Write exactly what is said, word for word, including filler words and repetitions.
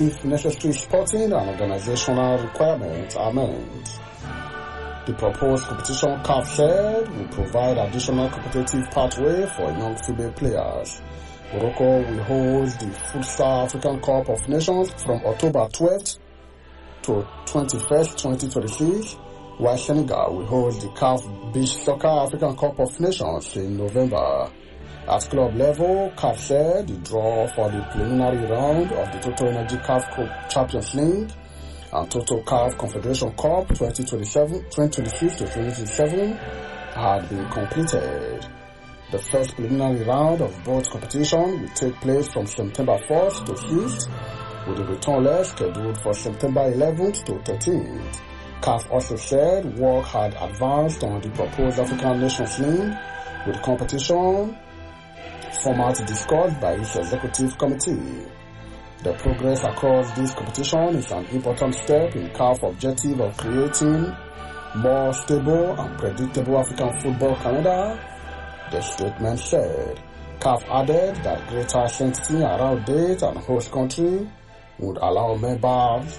if necessary sporting and organizational requirements are met. The proposed competition, C A F said, will provide additional competitive pathway for young female players. Morocco will host the Futsal African Cup of Nations from October twelfth to twenty-first, twenty twenty-six, while Senegal will host the C A F Beach Soccer African Cup of Nations in November. At club level, C A F said the draw for the preliminary round of the Total Energy C A F Champions League and Total C A F Confederation Cup twenty twenty-seven, twenty twenty-six to twenty twenty-seven had been completed. The first preliminary round of both competitions will take place from September fourth to fifth, with the return leg scheduled for September eleventh to thirteenth. C A F also said work had advanced on the proposed African Nations League, with the competition format discussed by its executive committee. The progress across this competition is an important step in C A F's objective of creating more stable and predictable African football calendar, the statement said. C A F added that greater certainty around date and host country would allow members